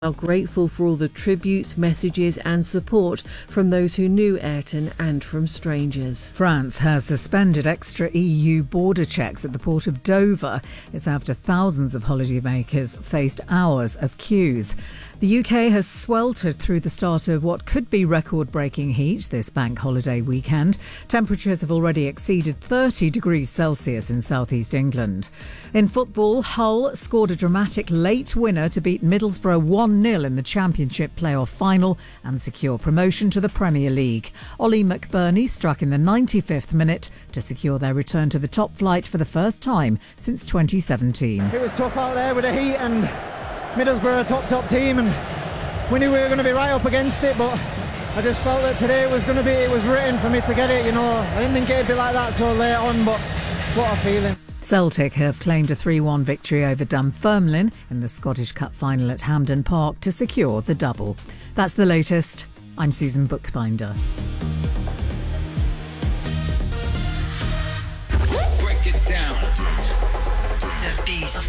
are grateful for all the tributes, messages and support from those who knew Ayrton and from strangers. France has suspended extra EU border checks at the port of Dover. It's after thousands of holidaymakers faced hours of queues. The UK has sweltered through the start of what could be record-breaking heat this bank holiday weekend. Temperatures have already exceeded 30 degrees Celsius in southeast England. In football, Hull scored a dramatic late winner to beat Middlesbrough 1-0 in the Championship playoff final and secure promotion to the Premier League. Ollie McBurney struck in the 95th minute to secure their return to the top flight for the first time since 2017. It was tough out there with the heat, and Middlesbrough a top team, and we knew we were going to be right up against it, but I just felt that today it was written for me to get it, I didn't think it'd be like that so late on, but what a feeling. Celtic have claimed a 3-1 victory over Dunfermline in the Scottish Cup final at Hampden Park to secure the double. That's the latest. I'm Susan Bookbinder. Break it down. The beat of